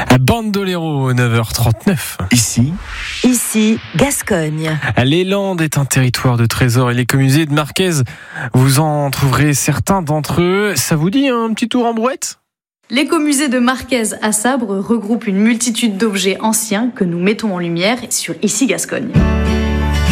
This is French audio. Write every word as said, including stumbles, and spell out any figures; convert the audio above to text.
Bandolero, neuf heures trente-neuf. Ici, Ici, Gascogne. Les Landes est un territoire de trésors et l'écomusée de Marquez, vous en trouverez certains d'entre eux. Ça vous dit un petit tour en brouette ? L'écomusée de Marquez à Sabre regroupe une multitude d'objets anciens que nous mettons en lumière sur Ici Gascogne.